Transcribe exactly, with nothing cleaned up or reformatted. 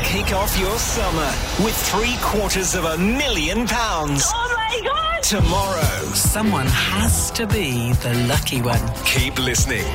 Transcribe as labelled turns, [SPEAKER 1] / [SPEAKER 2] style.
[SPEAKER 1] kick off your summer with three quarters of a million pounds.
[SPEAKER 2] Oh my God!
[SPEAKER 1] Tomorrow.
[SPEAKER 3] Someone has to be the lucky one.
[SPEAKER 1] Keep listening